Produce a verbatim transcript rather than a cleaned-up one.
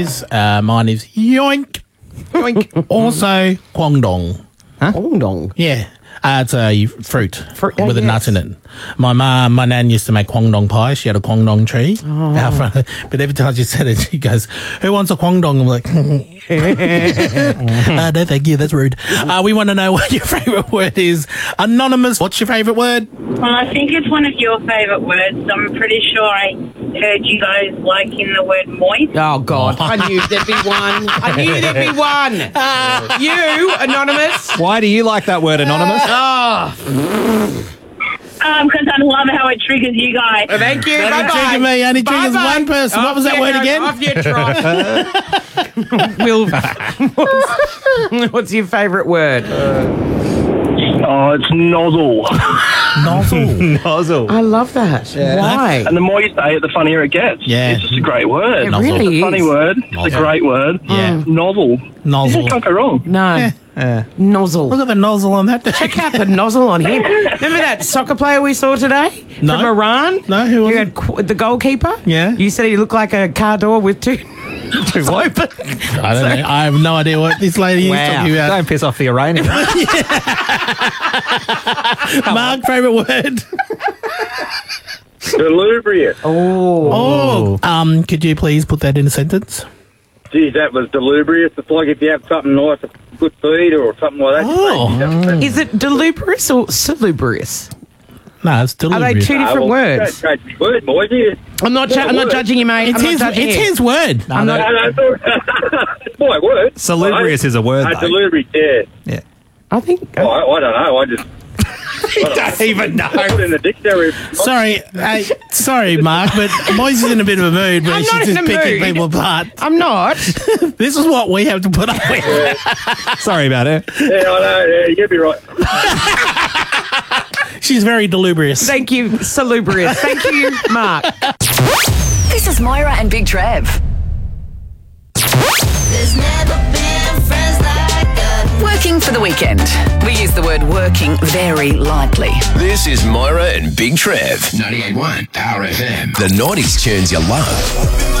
Uh, mine is yoink. Yoink. Also, Kwangdong. Huh? Kwangdong? Yeah. Uh, it's a fruit, Fruit, oh, with a nut yes. in it. My mum, my nan used to make Kwangdong pie. She had a Kwangdong tree Oh. out front. But every time she said it, she goes, "Who wants a Kwangdong?" I'm like, uh, "No, thank you. That's rude." Uh, we want to know what your favourite word is. Anonymous, what's your favourite word? Well, I think it's one of your favourite words. I'm pretty sure I heard you guys liking the word moist. Oh, God. I knew there'd be one. I knew there'd be one. You, Anonymous. Why do you like that word, Anonymous? Oh, Um, because I love how it triggers you guys. thank you. That Bye-bye. triggered me. Only triggers Bye-bye. one person. What was that Off word you again? go. Off you trot. Will, what's, what's your favourite word? Oh, it's nozzle. Nozzle. Nozzle. I love that. Why? And the more you say it, the funnier it gets. Yeah. It's just a great word. It Nozzle. really It's a is. funny word. It's Nozzle. a great word. Yeah. Nozzle. Nozzle. You can't go wrong. No. Yeah. Nozzle. Look at the nozzle on that. Check out the nozzle on him. Remember that soccer player we saw today? No. From Iran? No, who was You it? had qu- the goalkeeper? Yeah. You said he looked like a car door with two... Too what? I don't know. I have no idea what this lady is talking about. Don't piss off the Iranian. Mark, favourite word? Delubrious. Oh. Um, could you please put that in a sentence? Geez, that was delubrious. It's like if you have something nice, a good feed or something like that. Oh. Is it delubrious or salubrious? No, it's Are they deliberate. two different words? Great, great word, boys. Yeah. I'm not. Ju- I'm not judging you, mate. It's I'm not his, judging it's you. his word. I'm not. No, no, it's it's my word. Salubrious is a word, Uh, though. delubrious, yeah. Yeah. I think. Oh, I, I don't know. I just He doesn't even I put it know. in the dictionary. Sorry, hey, sorry, Mark, but Moise is in a bit of a mood where I'm she's not just in a picking mood. people apart. I'm not. This is what we have to put up with. Sorry about it. Yeah, I know. Yeah, you get me right. She's very delubrious. Thank you, salubrious. Thank you, Mark. This is Moira and Big Trev. There's never been friends like us. Working for the weekend. We use the word working very lightly. This is Moira and Big Trev. ninety-eight point one Power F M. The nineties tunes you love.